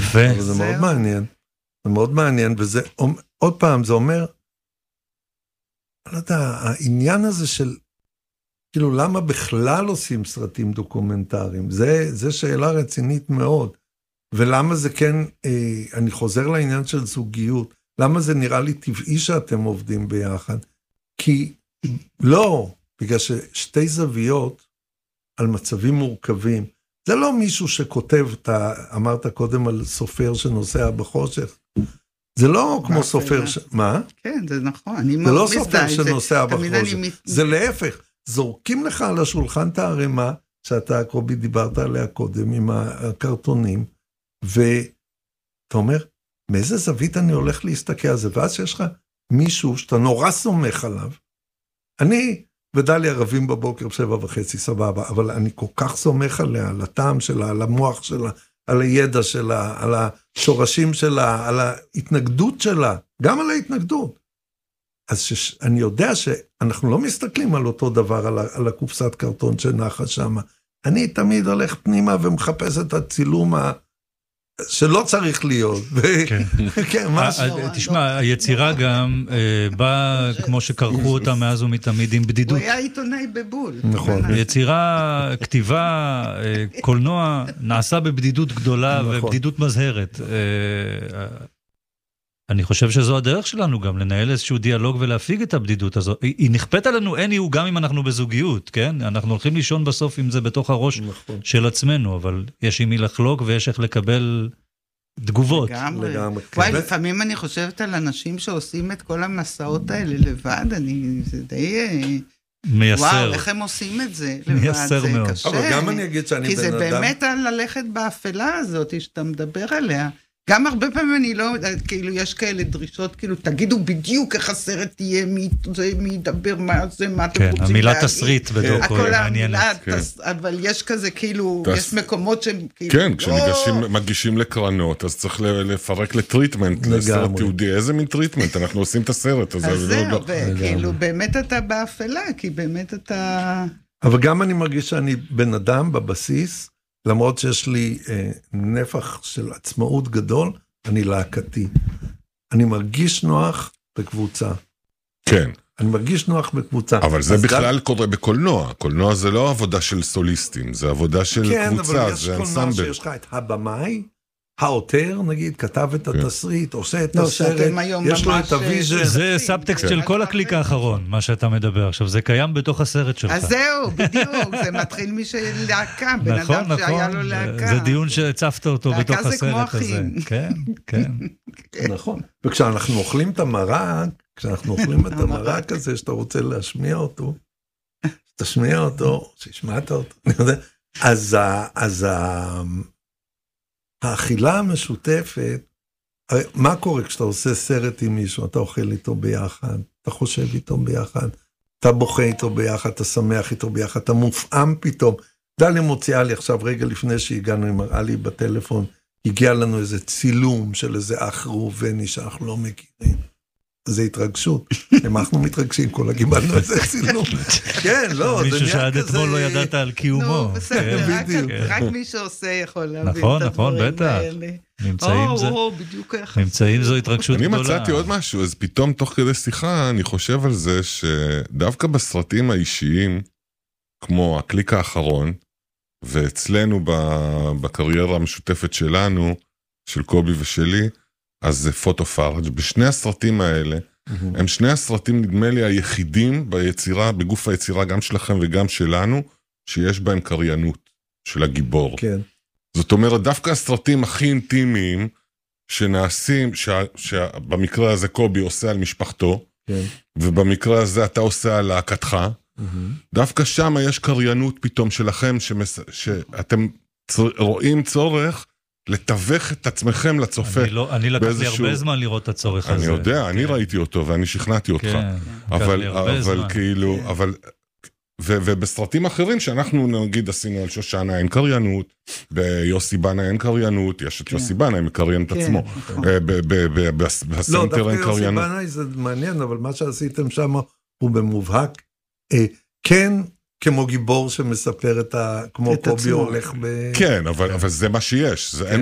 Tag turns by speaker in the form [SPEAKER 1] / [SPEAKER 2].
[SPEAKER 1] יפה.
[SPEAKER 2] אבל זה מאוד מעניין. זה מאוד מעניין, וזה, עוד פעם, זה אומר, אני לא יודע, העניין הזה של, כאילו, למה בכלל עושים סרטים דוקומנטריים? זה שאלה רצינית מאוד. ולמה זה כן, אני חוזר לעניין של זוגיות, למה זה נראה לי טבעי שאתם עובדים ביחד? כי לא, בגלל ששתי זוויות על מצבים מורכבים, זה לא מישהו שכותב, אתה אמרת קודם על סופר שנוסע בחושך, זה לא כמו סופר, מה?
[SPEAKER 3] כן, זה נכון.
[SPEAKER 2] זה לא סופר שנוסע בחושך, זה להפך, זורקים לך על השולחן את הערימה, שאתה קובי דיברת עליה קודם, עם הקרטונים, ואתה אומר, מאיזה זווית אני הולך להסתכל על זה, ואז שיש לך מישהו שאתה נורא סומך עליו, אני ודליה רבים בבוקר 7:30, סבבה, אבל אני כל כך סומך עליה, על הטעם שלה, על המוח שלה, על הידע שלה, על השורשים שלה, על ההתנגדות שלה, גם על ההתנגדות. אז אני יודע שאנחנו לא מסתכלים על אותו דבר, על הקופסת קרטון שנחה שם. אני תמיד הולך פנימה ומחפש את הצילום שלא צריך להיות. כן, משהו.
[SPEAKER 1] תשמע, היצירה גם באה, כמו שקרחו אותה מאז ומתמיד, עם בדידות.
[SPEAKER 3] הוא היה עיתונאי בבול.
[SPEAKER 2] נכון.
[SPEAKER 1] יצירה, כתיבה, קולנוע, נעשה בבדידות גדולה ובדידות מזהרת. אני חושב שזו הדרך שלנו גם, לנהל איזשהו דיאלוג ולהפיג את הבדידות הזו. היא נכפת עלינו, אין היא גם אם אנחנו בזוגיות, כן? אנחנו הולכים לישון בסוף עם זה בתוך הראש של עצמנו, אבל יש עם מי לחלוק ויש איך לקבל תגובות.
[SPEAKER 3] לגמרי. וואי, לפעמים אני חושבת על אנשים שעושים את כל המסעות האלה לבד, זה די...
[SPEAKER 1] מייסר.
[SPEAKER 3] וואו, איך הם עושים את זה לבד,
[SPEAKER 1] מייסר מאוד.
[SPEAKER 3] קשה.
[SPEAKER 2] אבל גם אני אגיד שאני
[SPEAKER 3] כי
[SPEAKER 2] בן
[SPEAKER 3] זה
[SPEAKER 2] אדם...
[SPEAKER 3] באמת על ללכת באפלה הזאת שאתה מדבר עליה. גם הרבה פעמים אני לא, כאילו יש כאלה דרישות, כאילו תגידו בדיוק איך הסרט תהיה, מי ידבר, מה זה, מה אתם רוצים להגיד.
[SPEAKER 1] כן, המילה תסריט בדוקו היא מעניינת.
[SPEAKER 3] אבל יש כזה כאילו, יש מקומות שהם כאילו...
[SPEAKER 4] כן, כשמגישים לקרנות, אז צריך לפרק לטריטמנט, לסרט יהודי, איזה מין טריטמנט, אנחנו עושים את הסרט הזה.
[SPEAKER 3] אז זהו, וכאילו באמת אתה באפלה, כי באמת אתה...
[SPEAKER 2] אבל גם אני מרגיש שאני בן אדם בבסיס, למרות שיש לי נפח של עצמאות גדול, אני להקתי. אני מרגיש נוח בקבוצה.
[SPEAKER 4] כן.
[SPEAKER 2] אני מרגיש נוח בקבוצה.
[SPEAKER 4] אבל זה בכלל קורה בקולנוע. קולנוע זה לא עבודה של סוליסטים, זה עבודה של קבוצה, זה אנסמבל.
[SPEAKER 2] כן, אבל יש קולנוע שיש לך את הבמאי, האותר, נגיד, כתב את התסריט, עושה את הסרט, יש לו את הוויז'ן.
[SPEAKER 1] זה סאבטקסט של כל הקליק האחרון, מה שאתה מדבר עכשיו, זה קיים בתוך הסרט שלך.
[SPEAKER 3] אז זהו, בדיוק, זה מתחיל להקה, בן אדם שהיה לו להקה.
[SPEAKER 1] זה דיון שהצפת אותו בתוך הסרט הזה.
[SPEAKER 3] להקה זה כמו אחים.
[SPEAKER 1] כן, כן.
[SPEAKER 2] נכון. וכשאנחנו אוכלים את המרק, כשאנחנו אוכלים את המרק הזה, שאתה רוצה להשמיע אותו, תשמיע אותו, שישמעת אותו, אז האכילה המשותפת, מה קורה כשאתה עושה סרט עם מישהו, אתה אוכל איתו ביחד, אתה חושב איתו ביחד, אתה בוכה איתו ביחד, אתה שמח איתו ביחד, אתה מופעם פתאום. דליה מוציאה לי עכשיו, רגע לפני שהגענו, היא מראה לי בטלפון, הגיע לנו איזה צילום של איזה אח ראובני שאנחנו לא מכירים. זה התרגשות. אנחנו מתרגשים, כל הגיבלנו איזה צילום. כן, לא, זה
[SPEAKER 1] מישהו שעד אתמול לא ידעת על קיומו.
[SPEAKER 3] נו, בסדר, רק מי שעושה יכול להבין את הדברים האלה.
[SPEAKER 1] נמצאים זו התרגשות גדולה.
[SPEAKER 4] אני מצאתי עוד משהו, אז פתאום תוך כדי שיחה אני חושב על זה שדווקא בסרטים האישיים, כמו הקליק האחרון, ואצלנו בקריירה המשותפת שלנו, של קובי ושלי, אז זה פוטו פארג'. בשני הסרטים האלה, הם שני הסרטים נדמה לי היחידים ביצירה, בגוף היצירה גם שלכם וגם שלנו, שיש בהם קריינות של הגיבור.
[SPEAKER 2] כן.
[SPEAKER 4] זאת אומרת, דווקא הסרטים הכי אינטימיים שנעשים, שבמקרה הזה קובי עושה על משפחתו,
[SPEAKER 2] כן.
[SPEAKER 4] ובמקרה הזה אתה עושה על להקתך, דווקא שם יש קריינות פתאום שלכם, שאתם רואים צורך, לתווך את עצמכם לצופה.
[SPEAKER 1] אני לקח לי הרבה זמן לראות את הצורך הזה.
[SPEAKER 4] אני יודע, אני ראיתי אותו ואני שכנעתי אותך. אבל כאילו, ובסרטים אחרים שאנחנו נגיד עשינו על שושנה אין קריינות, ביוסי בנה אין קריינות, יש את יוסי בנה, הם מקריין את עצמו. בסנטר אין קריינות.
[SPEAKER 2] לא, דווקא יוסי בנה זה מעניין, אבל מה שעשיתם שם הוא במובהק, כן, כמו גיבור שמספר כמו קובי הולך
[SPEAKER 4] כן, אבל זה מה שיש.